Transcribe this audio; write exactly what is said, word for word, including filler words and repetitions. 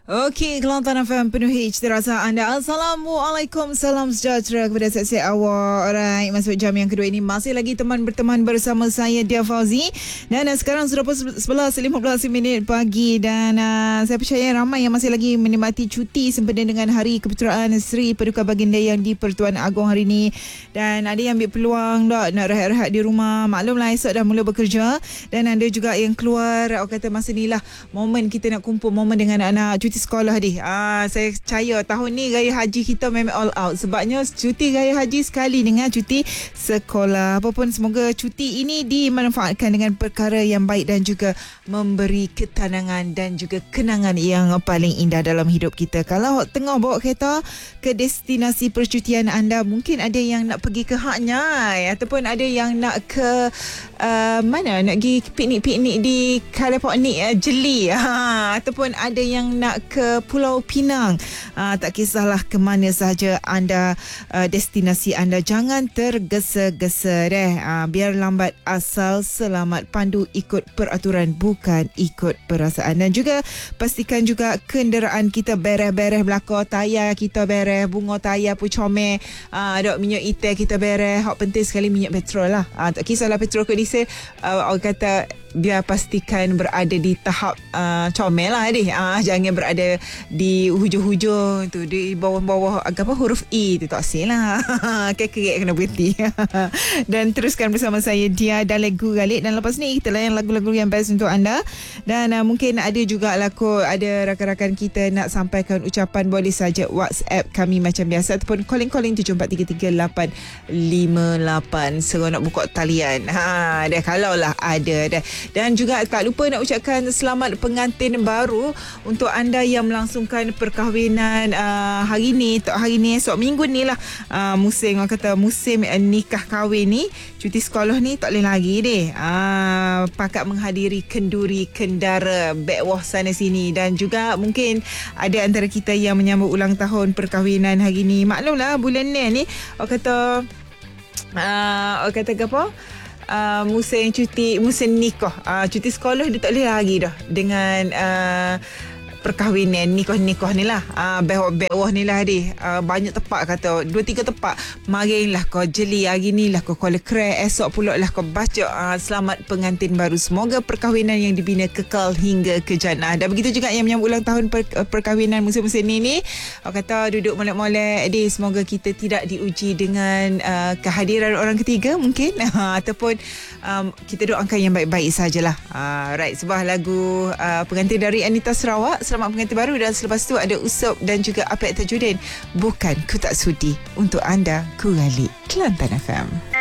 Okey, Kelantan F M penuhi cita rasa anda. Assalamualaikum, salam sejahtera kepada siap-siap awak. Alright, masuk jam yang kedua ini masih lagi teman berteman bersama saya Dia Fauzi. Dan uh, sekarang sudah pukul sebelas lima belas minit pagi dan uh, saya percaya ramai yang masih lagi menikmati cuti sempena dengan Hari Keputeraan Seri Paduka Baginda Yang di-Pertuan Agong hari ini. Dan ada yang ambil peluang tak nak rehat-rehat di rumah. Maklumlah esok dah mula bekerja dan ada juga yang keluar, orang kata masa ni lah momen kita nak kumpul momen dengan anak cuti sekolah ni. Ah, saya percaya tahun ni gaya haji kita memang all out. Sebabnya cuti gaya haji sekali dengan cuti sekolah. Apapun, semoga cuti ini dimanfaatkan dengan perkara yang baik dan juga memberi ketenangan dan juga kenangan yang paling indah dalam hidup kita. Kalau tengah bawa kereta ke destinasi percutian anda, mungkin ada yang nak pergi ke Hak Nyai ataupun ada yang nak ke uh, mana, nak pergi piknik-piknik di California uh, Jeli, ha, ataupun ada yang nak ke Pulau Pinang. Uh, tak kisahlah ke mana sahaja anda, uh, destinasi anda, jangan tergesa-gesa deh. Uh, biar lambat asal selamat, pandu ikut peraturan bukan ikut perasaan. Dan juga pastikan juga kenderaan kita beres-beres belakang, tayar kita beres, bunga tayar pun comel, uh, dok minyak itai kita beres. Hak penting sekali minyak petrol lah. Uh, tak kisahlah petrol ke diesel, uh, orang kata biar pastikan berada di tahap uh, comel lah deh. Uh, jangan berada di hujung-hujung tu, di bawah-bawah apa huruf E tu tak sel lah. Kek-kek kena berhenti. Dan teruskan bersama saya Dia dan lagu Galik. Dan lepas ni kita layan lagu-lagu yang best untuk anda. Dan uh, mungkin ada juga laku, ada rakan-rakan kita nak sampaikan ucapan, boleh saja WhatsApp kami macam biasa ataupun calling-calling tujuh empat tiga tiga lapan lima lapan. Seronok buka talian. Ha, dah kalau lah ada dah. Dan juga tak lupa nak ucapkan selamat pengantin baru untuk anda yang melangsungkan perkahwinan uh, hari ni, tak hari ni, esok minggu ni lah. Uh, musim, orang kata musim uh, nikah kahwin ni, cuti sekolah ni tak boleh lagi deh. Uh, pakat menghadiri kenduri kendara, bekwah sana sini. Dan juga mungkin ada antara kita yang menyambut ulang tahun perkahwinan hari ni. Maklumlah bulan ni ni orang kata uh, orang kata apa? Uh, musim cuti, musim nikah, uh, cuti sekolah dia tak boleh lagi dah dengan uh, perkahwinan, nikah-nikah ni lah, uh, bewah-bewah ni lah dia. Uh, banyak tempat kata, dua tiga tempat. Marilah kau Jeli hari ni lah, kau Kuala Krai, esok pula lah kau baca. Uh, selamat pengantin baru. Semoga perkahwinan yang dibina kekal hingga ke jannah. Dan begitu juga yang menyambut ulang tahun per, perkahwinan musim-musim ni ni, orang kata duduk molek-molek dia. Semoga kita tidak diuji dengan uh, kehadiran orang ketiga mungkin. Uh, ataupun um, kita doakan yang baik-baik sajalah. Uh, right, sebuah lagu uh, pengantin dari Anita Sarawak, selamat pengantin baru. Dan selepas tu ada Usop dan juga Apek Tajuddin, Bukan Ku Tak Sudi. Untuk anda, Ku Galik, Kelantan F M.